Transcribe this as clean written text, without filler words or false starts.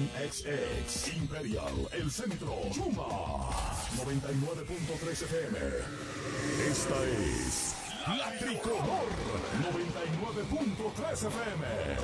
XX Imperial, El Centro, Chuma 99.3 FM. Esta es La Tricolor 99.3 FM.